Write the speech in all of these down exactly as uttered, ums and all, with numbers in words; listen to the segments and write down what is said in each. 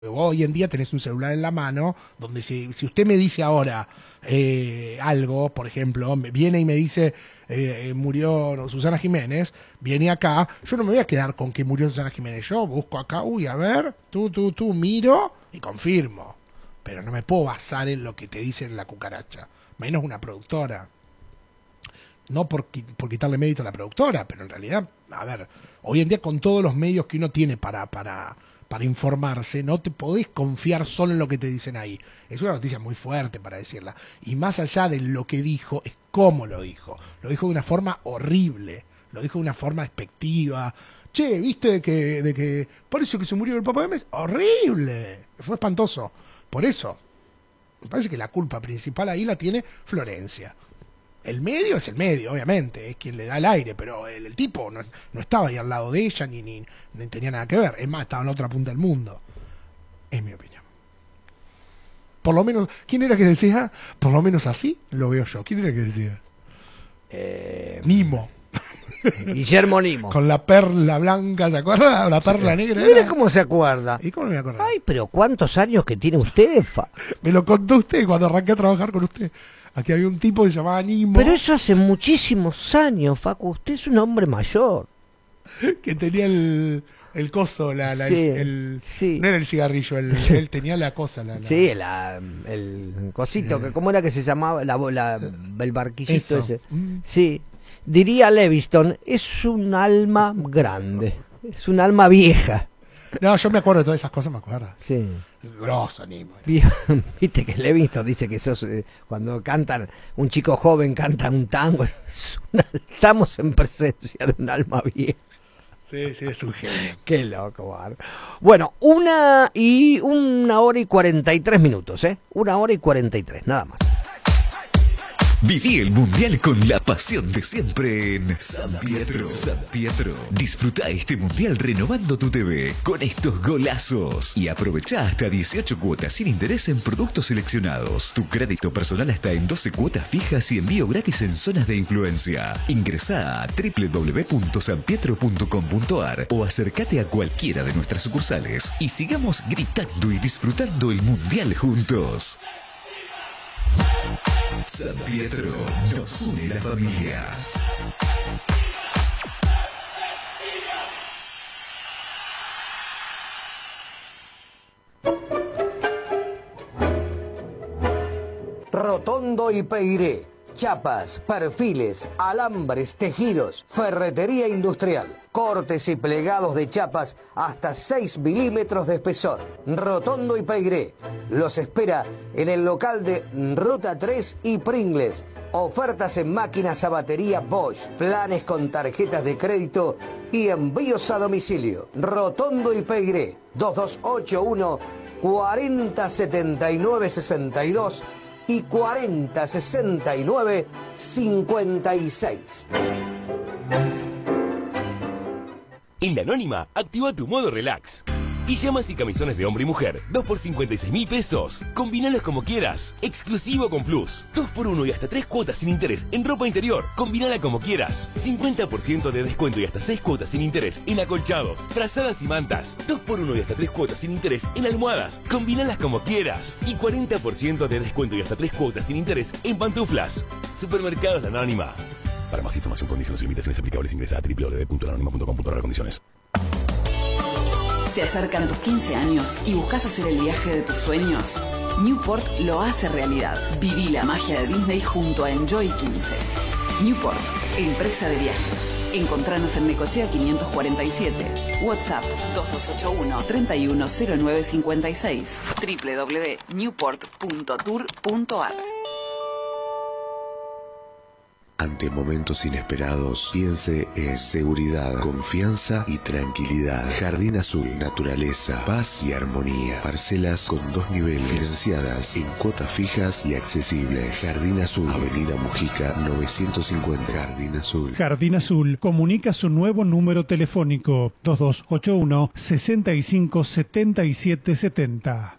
Hoy en día tenés un celular en la mano, donde si, si usted me dice ahora eh, algo, por ejemplo, viene y me dice, eh, murió no, Susana Jiménez, viene acá, yo no me voy a quedar con que murió Susana Jiménez, yo busco acá, uy, a ver, tú, tú, tú, miro y confirmo. Pero no me puedo basar en lo que te dice la cucaracha, menos una productora. No por, por quitarle mérito a la productora, pero en realidad, a ver, hoy en día con todos los medios que uno tiene para... para para informarse, no te podés confiar solo en lo que te dicen ahí. Es una noticia muy fuerte para decirla. Y más allá de lo que dijo, es cómo lo dijo. Lo dijo de una forma horrible, lo dijo de una forma despectiva. Che, ¿viste de que, de que por eso que se murió el papá de Messi? ¡Horrible! Fue espantoso. Por eso, me parece que la culpa principal ahí la tiene Florencia. El medio es el medio, obviamente, es quien le da el aire, pero el, el tipo no, no estaba ahí al lado de ella, ni, ni, ni tenía nada que ver. Es más, estaba en la otra punta del mundo. Es mi opinión. Por lo menos, ¿quién era que decía? Por lo menos así lo veo yo. ¿Quién era que decía? Eh, Nimo. Guillermo Nimo. Con la perla blanca, ¿te acuerdas? La perla negra. Mira cómo se acuerda. ¿Y cómo me acuerdo? Ay, pero ¿cuántos años que tiene usted, Fa? Me lo contó usted cuando arranqué a trabajar con usted. Aquí había un tipo que se llamaba Nimo. Pero eso hace muchísimos años, Facu. Usted es un hombre mayor. Que tenía el, el coso, la, la, sí, el, el sí. No era el cigarrillo, el, él tenía la cosa. La, la... Sí, la, el cosito, eh. que ¿cómo era que se llamaba? La, la, el barquillito Eso. ese. Mm. Sí. Diría Leviston, es un alma grande. Es un alma vieja. No, yo me acuerdo de todas esas cosas, me acuerdo. Sí. Grosso, Nimo. Viste que Levingston dice que sos, eh, cuando cantan, un chico joven canta un tango, es una, estamos en presencia de un alma vieja. Sí, sí, es un genio. Qué loco, Bar. Bueno, una y una hora y cuarenta y tres minutos, ¿eh? Una hora y cuarenta y tres, nada más. Viví el Mundial con la pasión de siempre en San Pietro. San Pietro. Disfruta este Mundial renovando tu T V con estos golazos y aprovecha hasta dieciocho cuotas sin interés en productos seleccionados. Tu crédito personal hasta en doce cuotas fijas y envío gratis en zonas de influencia. Ingresá a doble u doble u doble u punto san pietro punto com punto a r o acércate a cualquiera de nuestras sucursales y sigamos gritando y disfrutando el Mundial juntos. San Pietro nos une la familia. Rotondo y Peiré. Chapas, perfiles, alambres, tejidos, ferretería industrial, cortes y plegados de chapas hasta seis milímetros de espesor. Rotondo y Peiré los espera en el local de Ruta tres y Pringles. Ofertas en máquinas a batería Bosch, planes con tarjetas de crédito y envíos a domicilio. Rotondo y Peiré, dos dos ocho uno, cuarenta setenta y nueve sesenta y dos y cuarenta sesenta y nueve cincuenta y seis. En La Anónima, activa tu modo relax. Pijamas y camisones de hombre y mujer, dos por cincuenta y seis mil pesos. Combinalos como quieras. Exclusivo con Plus. dos por uno y hasta tres cuotas sin interés en ropa interior. Combinala como quieras. cincuenta por ciento de descuento y hasta seis cuotas sin interés en acolchados, frazadas y mantas. dos por uno y hasta tres cuotas sin interés en almohadas. Combinalas como quieras. Y cuarenta por ciento de descuento y hasta tres cuotas sin interés en pantuflas. Supermercados La Anónima. Para más información, condiciones y limitaciones aplicables, ingresa a doble u doble u doble u punto la anónima punto com punto a r condiciones. Se acercan tus quince años y buscas hacer el viaje de tus sueños. Newport lo hace realidad. Viví la magia de Disney junto a Enjoy quince. Newport, empresa de viajes. Encontranos en Necochea quinientos cuarenta y siete. WhatsApp dos dos ocho uno, tres uno cero nueve cinco seis. doble u doble u doble u punto newport punto tour punto a r. Ante momentos inesperados, piense en seguridad, confianza y tranquilidad. Jardín Azul, naturaleza, paz y armonía. Parcelas con dos niveles, financiadas en cuotas fijas y accesibles. Jardín Azul, Avenida Mujica novecientos cincuenta. Jardín Azul. Jardín Azul comunica su nuevo número telefónico dos dos ocho uno, sesenta y cinco setenta y siete setenta.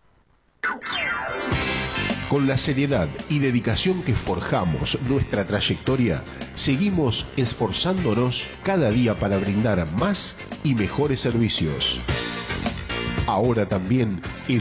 Con la seriedad y dedicación que forjamos nuestra trayectoria, seguimos esforzándonos cada día para brindar más y mejores servicios. Ahora también